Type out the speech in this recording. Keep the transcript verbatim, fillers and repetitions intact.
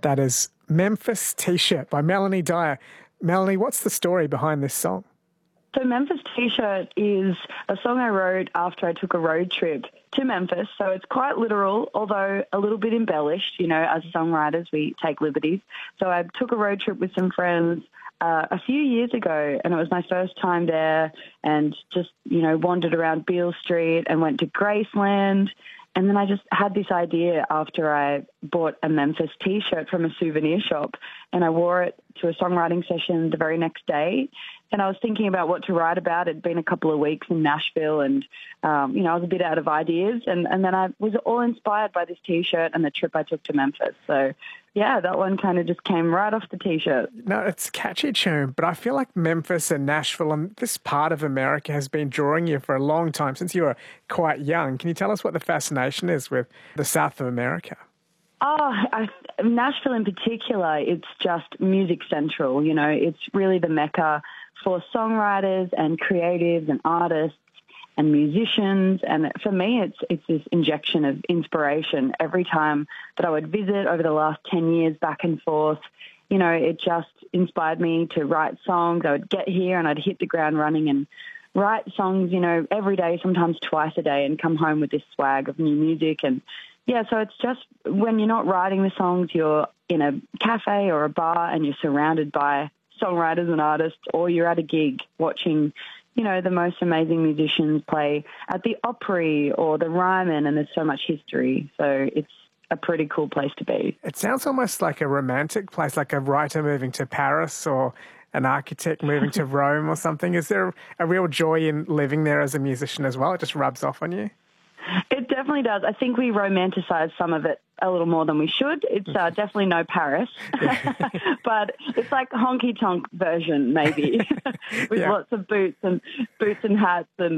That is Memphis T-Shirt by Melanie Dyer. Melanie, what's the story behind this song? So Memphis T-Shirt is a song I wrote after I took a road trip to Memphis. So it's quite literal, although a little bit embellished. You know, as songwriters, we take liberties. So I took a road trip with some friends uh, a few years ago, and it was my first time there, and just, you know, wandered around Beale Street and went to Graceland. And then I just had this idea after I bought a Memphis T-shirt from a souvenir shop, and I wore it to a songwriting session the very next day. And I was thinking about what to write about. It'd been a couple of weeks in Nashville, and, um, you know, I was a bit out of ideas. And, and then I was all inspired by this T-shirt and the trip I took to Memphis. So, yeah, that one kind of just came right off the T-shirt. No, it's a catchy tune, but I feel like Memphis and Nashville and this part of America has been drawing you for a long time, since you were quite young. Can you tell us what the fascination is with the South of America? Oh, I, Nashville in particular, it's just music central. You know, it's really the mecca for songwriters and creatives and artists and musicians. And for me, it's it's this injection of inspiration every time that I would visit over the last ten years back and forth. You know, it just inspired me to write songs. I would get here and I'd hit the ground running and write songs, you know, every day, sometimes twice a day, and come home with this swag of new music. And yeah, so it's just when you're not writing the songs, you're in a cafe or a bar and you're surrounded by songwriters and artists, or you're at a gig watching, you know, the most amazing musicians play at the Opry or the Ryman, and there's so much history. So it's a pretty cool place to be. It sounds almost like a romantic place, like a writer moving to Paris or an architect moving to Rome or something. Is there a real joy in living there as a musician as well? It just rubs off on you? It definitely does. I think we romanticize some of it a little more than we should. It's uh, definitely no Paris, but it's like honky tonk version maybe, with yeah. lots of boots and boots and hats and